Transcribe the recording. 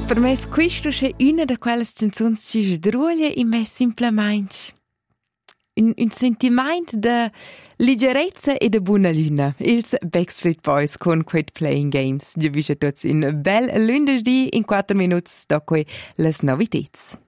Per me questa è una di quelle canzoni che sdruoglia in me semplicemente un sentimento di leggerezza e di buona luna. Ils Backstreet Boys con Quit Playing Games. Vi wische tutti un bel lunedì in 4 minuti dopo le novità.